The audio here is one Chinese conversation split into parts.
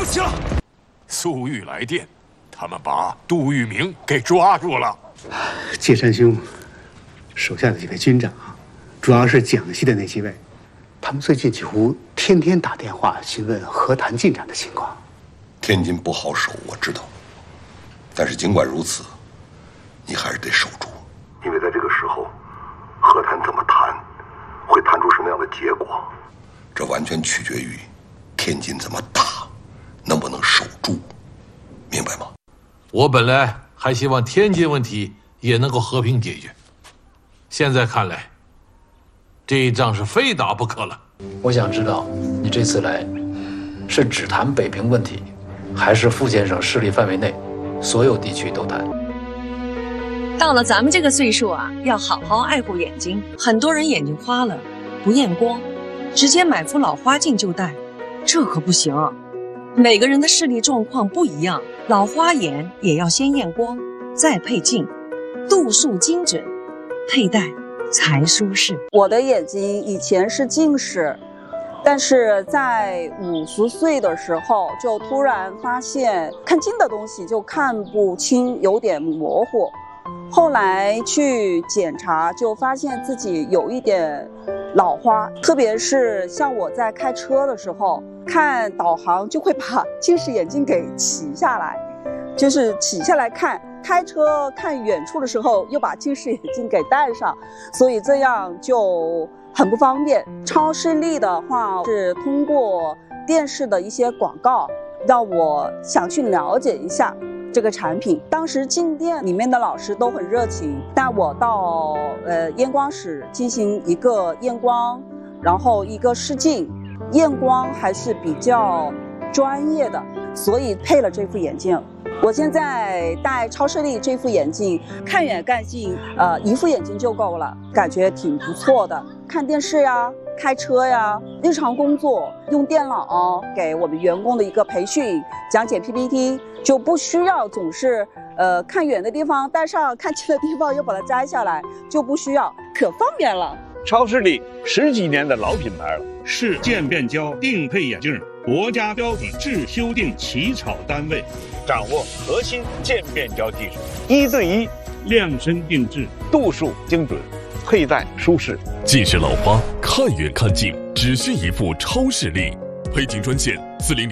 不起了！苏玉来电，他们把杜聿明给抓住了。 介山兄手下的几位军长，主要是蒋系的那几位，他们最近几乎天天打电话询问和谈进展的情况。 天津不好守，我知道，但是尽管如此，你还是得守住，因为在这个时候，和谈怎么谈，会谈出什么样的结果，这完全取决于天津怎么打，能不能守住，明白吗？ 我本来还希望天津问题也能够和平解决，现在看来，这一仗是非打不可了。 我想知道，你这次来，是只谈北平问题，还是傅先生势力范围内所有地区都谈？ 到了咱们这个岁数啊，要好好爱护眼睛。很多人眼睛花了，不验光，直接买副老花镜就戴，这可不行。每个人的视力状况不一样，老花眼也要先验光，再配镜，度数精准，佩戴才舒适。 我的眼睛以前是近视，但是在50岁的时候就突然发现看近的东西就看不清，有点模糊。后来去检查，就发现自己有一点老花，特别是像我在开车的时候，看导航就会把近视眼镜给起下来，就是起下来看，开车看远处的时候又把近视眼镜给戴上，所以这样就很不方便。超视力的话是通过电视的一些广告，让我想去了解一下这个产品。当时进店里面的老师都很热情，带我到验光室进行一个验光，然后一个试镜，验光还是比较专业的，所以配了这副眼镜。我现在戴超视力这副眼镜，看远看近，一副眼镜就够了，感觉挺不错的。看电视呀，开车呀，日常工作用电脑给我们员工的一个培训，讲解 PPT， 就不需要总是看远的地方戴上，看近的地方又把它摘下来，就不需要，可方便了。 超视力10几年的老品牌了，是渐变焦定配眼镜国家标准制修订起草单位，掌握核心渐变焦技术，1对1量身定制，度数精准，佩戴舒适。 近视老花看远看近，只需一副超视力。配镜专线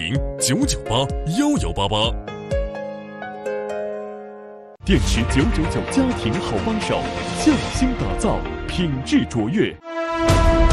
400-998-1188。电池999家庭好帮手，匠心打造，品质卓越。